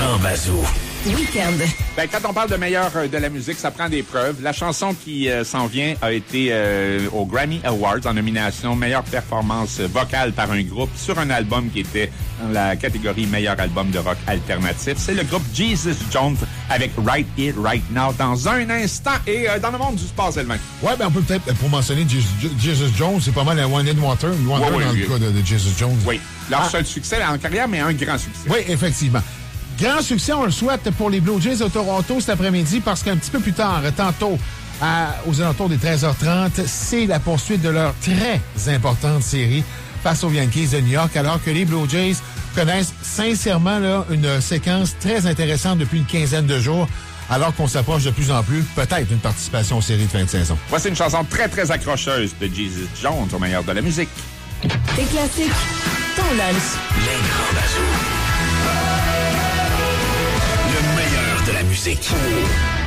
Grand Bazou. Week-end. Ben, quand on parle de meilleur de la musique, ça prend des preuves. La chanson qui s'en vient a été au Grammy Awards en nomination meilleure performance vocale par un groupe sur un album qui était dans la catégorie meilleur album de rock alternatif. C'est le groupe Jesus Jones avec Right Here, Right Now dans un instant et dans le monde du sport, Sylvain. Ouais, ben on peut peut-être, pour mentionner Jesus Jones, c'est pas mal un One-Hit Wonder dans le cas de Jesus Jones. Oui, leur seul succès en carrière, mais un grand succès. Oui, effectivement. Grand succès, on le souhaite pour les Blue Jays de Toronto cet après-midi parce qu'un petit peu plus tard, tantôt, aux alentours des 13h30, c'est la poursuite de leur très importante série face aux Yankees de New York, alors que les Blue Jays connaissent sincèrement là, une séquence très intéressante depuis une quinzaine de jours, alors qu'on s'approche de plus en plus, peut-être, d'une participation aux séries de fin de saison. Voici une chanson très, très accrocheuse de Jesus Jones au meilleur de la musique. Tes classiques, ton lunch. Les Grands Bazou. Le meilleur de la musique.